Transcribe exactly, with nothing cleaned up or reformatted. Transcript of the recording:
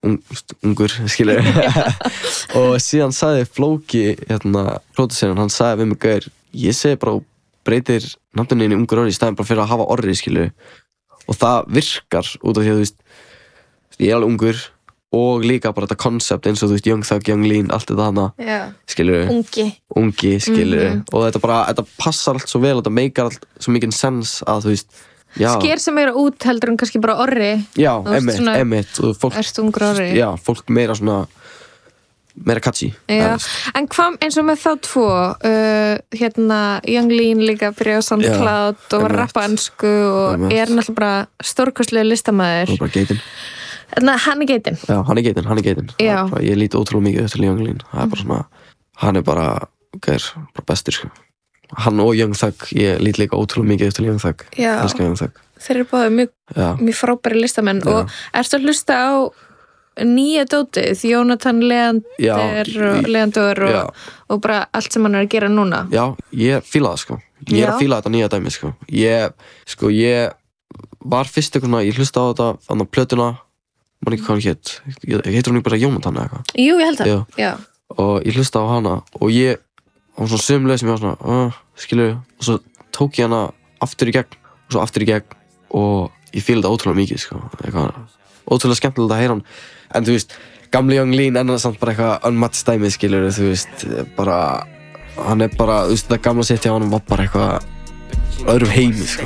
un, ungur, skilur og síðan sagði Flóki hérna, plótusinn, hann sagði við mig gaur, ég segi bara breytir nafninu ungur orri í staðinn bara fyrir að hafa orri, skilur og það virkar út af því að þú veist ég er alveg ungur og líka bara þetta koncept eins og þú veist Young Thug, Young Lean, allt þetta hana Já. skilur Ungi ungi, skilur Mhm. og þetta bara, þetta passar allt svo vel og þetta meikar allt svo mikið sens að þú veist já, Sker sem meira út heldur en kannski bara orri já, Þú veist, emitt, svona- emitt og fólk, Ertu ungur orri já, fólk meira svona meira catchy Já, eða, en hvað eins og með þá tvo uh, hérna Young Lean líka byrja á SoundCloud og var að einmitt. rappa ensku og Einmitt. er náttúrulega bara stórkostlega listamæður og bara geitin Þannig að hann er geitin já, hann er geitin, hann er geitin Já. Það er bara, ég líti ótrúlega mikið eftir Young Lean það er bara svona, hann er bara gær, bara bestur sko. hann og Young Thug, ég líti líka ótrúlega mikið eftir Young Thug, Já. elskar Young Thug Þeir eru báðir mjög, já, mjög frábæri listamenn Já. og ertu að hlusta á nýja dótið, Jónatan Leander Já, og í- Leander já. og, og bara allt sem hann er að gera núna já, ég fíla það sko ég er Já. að fíla þetta nýja dæmi sko ég, sko, ég var fyrst eitthvað svona, ég hlusta á þetta þannig að plötuna, man ekki hvað hann hétt ég heitir hún ekki bara Jónatan eða eitthvað Jú, ég held að Já. Já. og ég hlusta á hana og ég á svona sömuleið sem ég var svona uh, skilur, og svo tók ég hana aftur í gegn og svo aftur í gegn og ég fíla þetta ótrúlega mikið sko eitthvað, ótrúlega skemmtilegt að heyra hann en þú veist, gamli Young Lean en það er samt bara eitthvað unmatched dæmi, skilur þú veist, bara hann er bara, þú veist, það gamla sitt hjá hann var bara eitthvað öðrum heimi sko